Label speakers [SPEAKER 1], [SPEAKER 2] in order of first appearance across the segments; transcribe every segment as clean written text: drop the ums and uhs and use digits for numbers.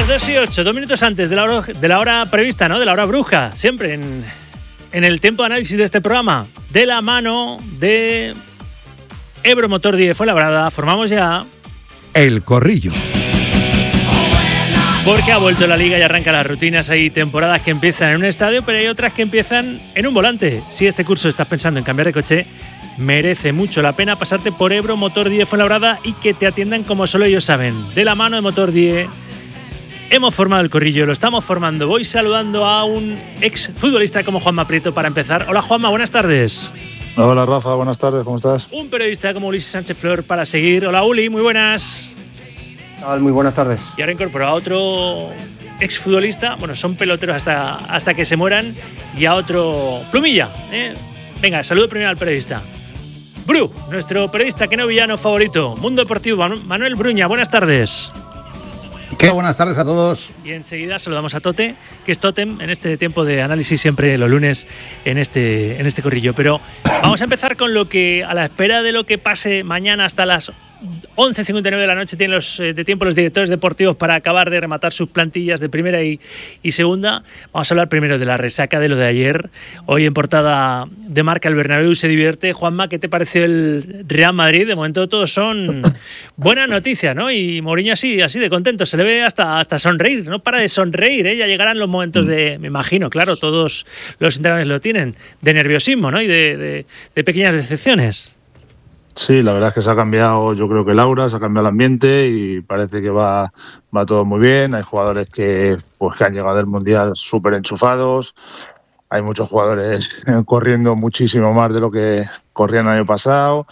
[SPEAKER 1] Las 2:08, 2 minutos antes de la hora prevista, ¿no? De la hora bruja, siempre en el tiempo de análisis de este programa, de la mano de Ebro Motor 10 Fuenlabrada, formamos ya
[SPEAKER 2] El Corrillo.
[SPEAKER 1] Porque ha vuelto la liga y arranca las rutinas. Hay temporadas que empiezan en un estadio, pero hay otras que empiezan en un volante. Si este curso estás pensando en cambiar de coche, merece mucho la pena pasarte por Ebro Motor 10 Fuenlabrada y que te atiendan como solo ellos saben. De la mano de Motor 10 hemos formado el Corrillo, lo estamos formando. Voy saludando a un ex futbolista como Juanma Prieto para empezar. Hola Juanma, buenas tardes.
[SPEAKER 3] Hola Rafa, buenas tardes, ¿cómo estás?
[SPEAKER 1] Un periodista como Ulises Sánchez Flor para seguir. Hola Uli, muy buenas.
[SPEAKER 4] Muy buenas tardes.
[SPEAKER 1] Y ahora incorporo a otro exfutbolista, bueno, son peloteros hasta que se mueran, y a otro plumilla. Venga, saludo primero al periodista. Bru, nuestro periodista que no villano favorito, Mundo Deportivo, Manuel Bruña, buenas tardes.
[SPEAKER 2] ¿Qué? Buenas tardes a todos.
[SPEAKER 1] Y enseguida saludamos a Tote, que es Totem en este tiempo de análisis siempre los lunes en este Corrillo. Pero vamos a empezar con lo que, a la espera de lo que pase mañana hasta las 11:59 de la noche, tienen de tiempo los directores deportivos para acabar de rematar sus plantillas de primera y segunda. Vamos a hablar primero de la resaca de lo de ayer. Hoy en portada de Marca el Bernabéu se divierte. Juanma, ¿qué te pareció el Real Madrid? De momento todos son buenas noticias, ¿no? Y Mourinho así de contento, se le ve hasta sonreír, no para de sonreír, ¿eh? Ya llegarán los momentos de, me imagino, claro, todos los entrenadores lo tienen, de nerviosismo, ¿no? Y de pequeñas decepciones.
[SPEAKER 3] Sí, la verdad es que se ha cambiado, yo creo que el aura, se ha cambiado el ambiente y parece que va todo muy bien. Hay jugadores que han llegado del Mundial súper enchufados. Hay muchos jugadores corriendo muchísimo más de lo que corrían el año pasado.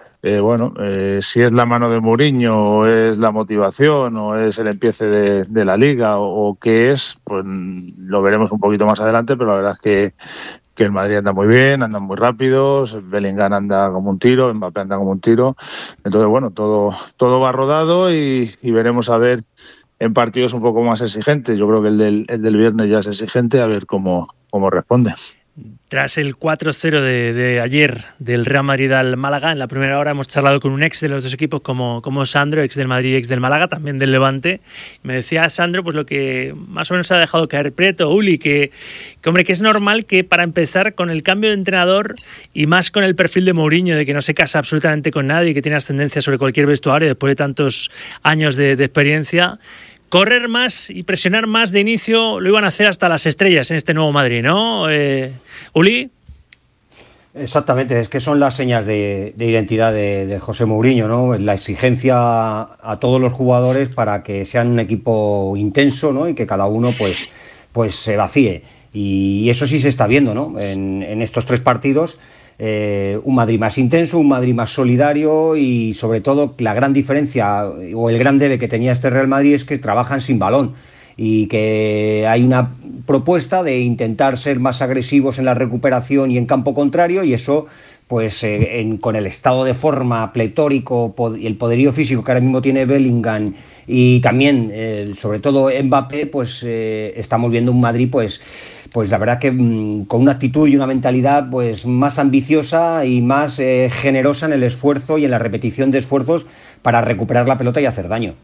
[SPEAKER 3] Si es la mano de Mourinho o es la motivación o es el empiece de la Liga o qué es, pues lo veremos un poquito más adelante, pero la verdad es que el Madrid anda muy bien, andan muy rápidos, Bellingham anda como un tiro, Mbappé anda como un tiro. Entonces, bueno, todo va rodado y veremos a ver en partidos un poco más exigentes. Yo creo que el del viernes ya es exigente, a ver cómo responde.
[SPEAKER 1] Tras el 4-0 de ayer del Real Madrid al Málaga, en la primera hora hemos charlado con un ex de los dos equipos como Sandro, ex del Madrid y ex del Málaga, también del Levante. Me decía Sandro pues lo que más o menos ha dejado caer Prieto, Uli, que es normal que para empezar con el cambio de entrenador y más con el perfil de Mourinho, de que no se casa absolutamente con nadie y que tiene ascendencia sobre cualquier vestuario después de tantos años de experiencia, correr más y presionar más de inicio lo iban a hacer hasta las estrellas en este nuevo Madrid, ¿no? Uli.
[SPEAKER 4] Exactamente, es que son las señas de identidad de José Mourinho, ¿no? La exigencia a todos los jugadores para que sean un equipo intenso, ¿no? Y que cada uno pues se vacíe. Y eso sí se está viendo, ¿no? En estos 3 partidos. Un Madrid más intenso, un Madrid más solidario y sobre todo la gran diferencia o el gran debe que tenía este Real Madrid es que trabajan sin balón y que hay una propuesta de intentar ser más agresivos en la recuperación y en campo contrario, y eso pues con el estado de forma pletórico y el poderío físico que ahora mismo tiene Bellingham y también sobre todo Mbappé, pues estamos viendo un Madrid pues la verdad que con una actitud y una mentalidad pues más ambiciosa y más generosa en el esfuerzo y en la repetición de esfuerzos para recuperar la pelota y hacer daño.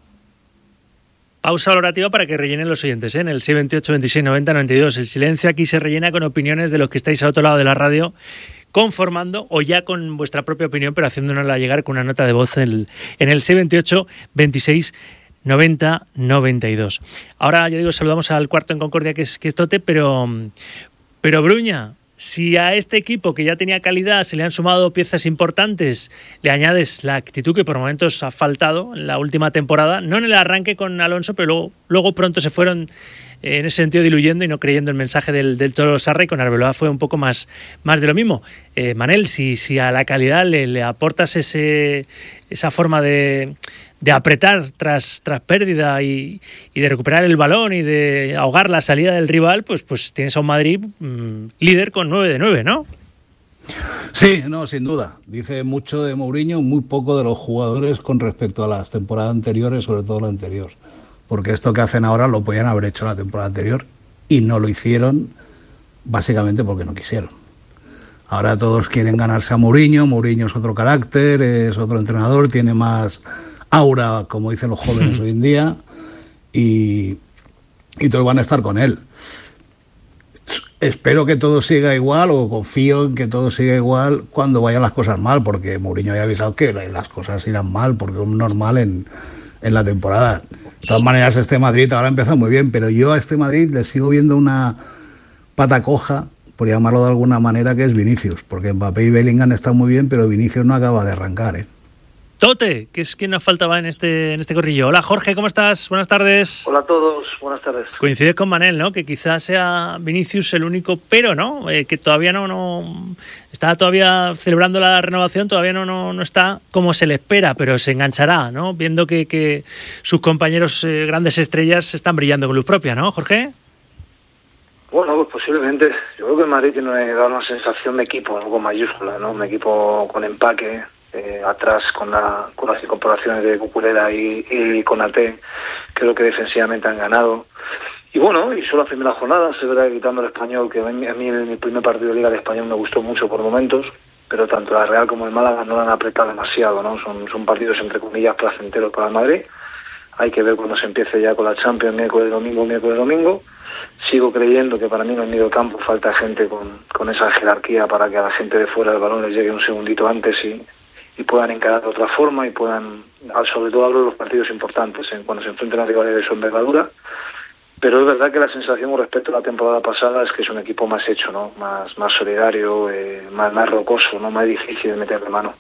[SPEAKER 1] Pausa valorativa para que rellenen los oyentes, en el 628 26 90 92. El silencio aquí se rellena con opiniones de los que estáis al otro lado de la radio, conformando o ya con vuestra propia opinión, pero haciéndonosla llegar con una nota de voz en el 628 26 90 92. Ahora, ya digo, saludamos al cuarto en Concordia, que es Tote, pero Bruña, si a este equipo que ya tenía calidad se le han sumado piezas importantes, le añades la actitud que por momentos ha faltado en la última temporada, no en el arranque con Alonso, pero luego pronto se fueron en ese sentido diluyendo y no creyendo el mensaje del Toro Sarra, y con Arbeloa fue un poco más de lo mismo. Manel, si a la calidad le aportas esa forma de apretar tras pérdida y de recuperar el balón y de ahogar la salida del rival, pues tienes a un Madrid líder con 9 de 9, ¿no?
[SPEAKER 2] Sí, no, sin duda. Dice mucho de Mourinho, muy poco de los jugadores con respecto a las temporadas anteriores, sobre todo la anterior. Porque esto que hacen ahora lo podían haber hecho la temporada anterior y no lo hicieron básicamente porque no quisieron. Ahora todos quieren ganarse a Mourinho. Mourinho es otro carácter, es otro entrenador, tiene más aura, como dicen los jóvenes hoy en día, y todos van a estar con él. Espero que todo siga igual, o confío en que todo siga igual cuando vayan las cosas mal, porque Mourinho había avisado que las cosas irán mal, porque es normal en la temporada. De todas maneras, este Madrid ahora empieza muy bien, pero yo a este Madrid le sigo viendo una pata coja, por llamarlo de alguna manera, que es Vinicius, porque Mbappé y Bellingham están muy bien, pero Vinicius no acaba de arrancar, ¿eh?
[SPEAKER 1] Tote, que es quien nos faltaba en este corrillo. Hola Jorge, ¿cómo estás? Buenas tardes.
[SPEAKER 5] Hola a todos, buenas tardes.
[SPEAKER 1] Coincides con Manel, ¿no? Que quizás sea Vinicius el único pero, ¿no? Que todavía no está todavía celebrando la renovación, todavía no está como se le espera, pero se enganchará, ¿no? Viendo que sus compañeros grandes estrellas están brillando con luz propia, ¿no, Jorge?
[SPEAKER 5] Bueno, pues posiblemente. Yo creo que el Madrid tiene una sensación de equipo, ¿no? Con mayúscula, ¿no? Un equipo con empaque. Atrás con las incorporaciones de Cucurella y Konaté, creo que defensivamente han ganado. Y bueno, y solo las primeras jornadas, se verá, quitando el Español, que a mí en el primer partido de Liga del Español me gustó mucho por momentos, pero tanto la Real como el Málaga no lo han apretado demasiado, ¿no? Son partidos entre comillas placenteros para el Madrid. Hay que ver cuando se empiece ya con la Champions, miércoles, domingo. Sigo creyendo que para mí en el medio campo falta gente con esa jerarquía para que a la gente de fuera del balón les llegue un segundito antes y puedan encarar de otra forma y puedan, sobre todo hablo de los partidos importantes, cuando se enfrenten a rivales de su envergadura. Pero es verdad que la sensación con respecto a la temporada pasada es que es un equipo más hecho, ¿no? Más solidario, más rocoso, ¿no? Más difícil de meterle mano.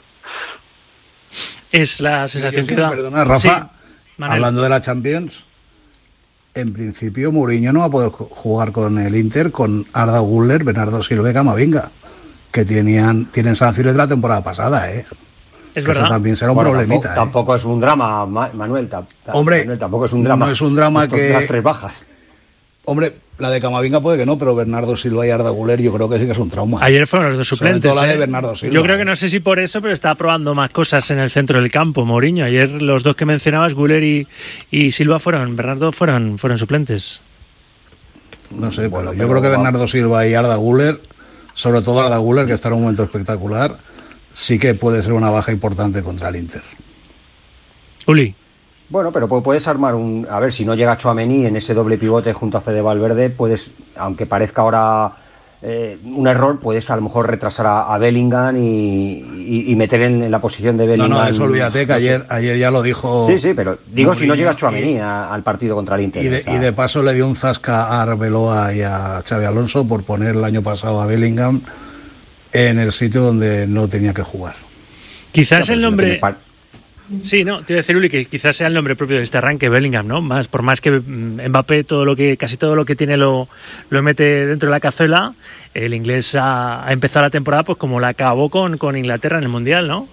[SPEAKER 1] Es la sensación que da.
[SPEAKER 2] Perdona, Rafa,
[SPEAKER 1] sí,
[SPEAKER 2] hablando de la Champions, en principio Mourinho no va a poder jugar con el Inter con Arda Güler, Bernardo Silva y Camavinga, que tienen sanciones de la temporada pasada, ¿eh?
[SPEAKER 1] Es verdad.
[SPEAKER 2] Eso también será un problemita.
[SPEAKER 4] Tampoco es un drama, Manuel.
[SPEAKER 2] Hombre,
[SPEAKER 4] tampoco es un drama.
[SPEAKER 2] No es un drama que...
[SPEAKER 4] Las tres bajas.
[SPEAKER 2] Hombre, la de Camavinga puede que no, pero Bernardo Silva y Arda Güler yo creo que sí que es un trauma.
[SPEAKER 1] Ayer fueron los dos suplentes.
[SPEAKER 2] Sobre todo la de Bernardo Silva.
[SPEAKER 1] Yo creo que no sé si por eso, pero está probando más cosas en el centro del campo, Mourinho. Ayer los dos que mencionabas, Güler y Silva, Bernardo fueron suplentes.
[SPEAKER 2] No sé, bueno, yo creo que Bernardo Silva y Arda Güler, sobre todo Arda Güler, que está en un momento espectacular, sí que puede ser una baja importante contra el Inter.
[SPEAKER 1] Uli.
[SPEAKER 4] Bueno, pero puedes armar a ver, si no llega Tchouaméni en ese doble pivote junto a Fede Valverde, puedes, aunque parezca ahora un error, puedes a lo mejor retrasar a Bellingham y meter en la posición de Bellingham.
[SPEAKER 2] No, eso olvídate, que ayer ya lo dijo.
[SPEAKER 4] Sí, pero digo, si no llega Tchouaméni al partido contra el Inter.
[SPEAKER 2] Y de paso le dio un zasca a Arbeloa y a Xabi Alonso por poner el año pasado a Bellingham en el sitio donde no tenía que jugar.
[SPEAKER 1] Quizás el nombre... Sí, no, te iba a decir, Uli, que quizás sea el nombre propio de este arranque, Bellingham, ¿no? Por más que Mbappé casi todo lo que tiene lo mete dentro de la cazuela, el inglés ha empezado la temporada pues como la acabó con Inglaterra en el Mundial, ¿no?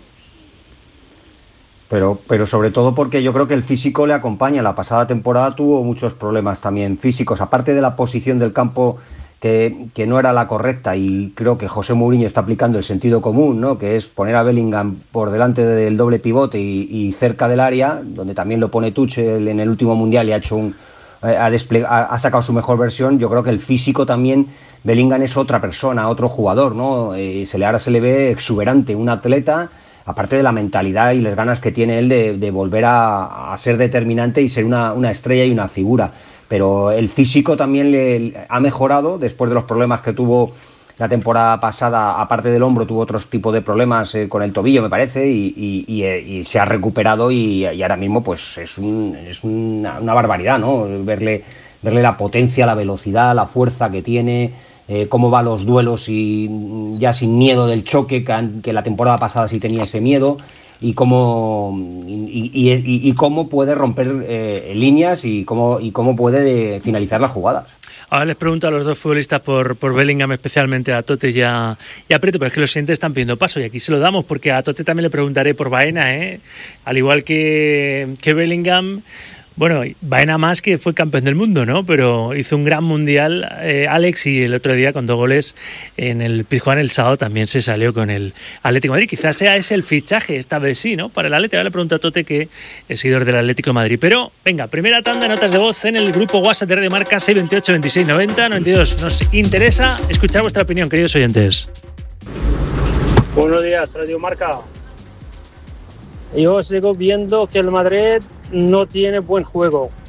[SPEAKER 4] Pero sobre todo porque yo creo que el físico le acompaña. La pasada temporada tuvo muchos problemas también físicos, aparte de la posición del campo que no era la correcta, y creo que José Mourinho está aplicando el sentido común, ¿no? Que es poner a Bellingham por delante del doble pivote y cerca del área, donde también lo pone Tuchel en el último Mundial y ha sacado su mejor versión. Yo creo que el físico también, Bellingham es otra persona, otro jugador, ¿no? Ahora se le ve exuberante, un atleta, aparte de la mentalidad y las ganas que tiene él de volver a ser determinante y ser una estrella y una figura. Pero el físico también le ha mejorado después de los problemas que tuvo la temporada pasada. Aparte del hombro, tuvo otros tipos de problemas con el tobillo, me parece, y se ha recuperado y ahora mismo pues es una barbaridad, ¿no? Verle la potencia, la velocidad, la fuerza que tiene, cómo va los duelos y ya sin miedo del choque, que la temporada pasada sí tenía ese miedo. Y cómo puede romper líneas y cómo puede finalizar las jugadas.
[SPEAKER 1] Ahora les pregunto a los dos futbolistas por Bellingham, especialmente a Tote y a Prieto, pero es que los siguientes están pidiendo paso y aquí se lo damos, porque a Tote también le preguntaré por Baena, al igual que Bellingham. Bueno, Baena más, que fue campeón del mundo, ¿no? Pero hizo un gran mundial, Alex, y el otro día con 2 goles en el Pizjuán el sábado también se salió con el Atlético de Madrid. Quizás sea ese el fichaje, esta vez sí, ¿no? Para el Atlético. Ahora le pregunto a Tote, que es seguidor del Atlético de Madrid. Pero, venga, primera tanda de notas de voz en el grupo WhatsApp de Radio Marca 628 26 90 92. Nos interesa escuchar vuestra opinión, queridos oyentes.
[SPEAKER 6] Buenos días, Radio Marca. Yo sigo viendo que el Madrid no tiene buen juego.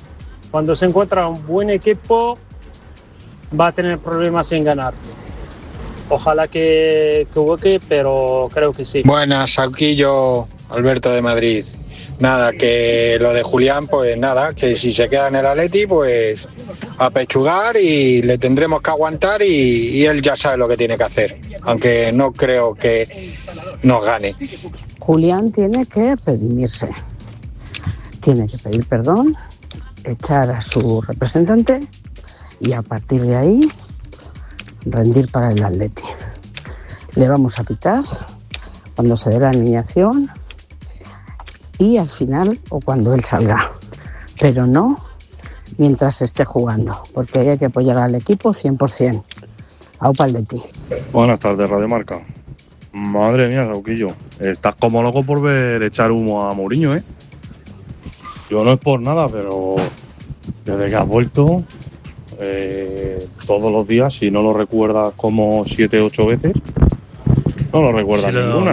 [SPEAKER 6] cuando se encuentra un buen equipo va a tener problemas en ganar. Ojalá que equivoque, pero creo que sí.
[SPEAKER 7] Buenas, Sauquillo, Alberto de Madrid. Nada, que lo de Julián, pues nada, que si se queda en el Atleti, pues a pechugar y le tendremos que aguantar y él ya sabe lo que tiene que hacer, aunque no creo que nos gane.
[SPEAKER 8] Julián tiene que redimirse, tiene que pedir perdón, echar a su representante y a partir de ahí rendir para el Atleti. Le vamos a pitar cuando se dé la alineación y al final o cuando él salga, pero no mientras esté jugando, porque hay que apoyar al equipo 100%. Aupa Atleti.
[SPEAKER 9] Buenas tardes, Radio Marca. Madre mía, Sauquillo, estás como loco por ver echar humo a Mourinho, ¿eh? Yo no es por nada, pero desde que has vuelto todos los días, si no lo recuerdas como 7 o 8 veces, no lo recuerdas ninguna.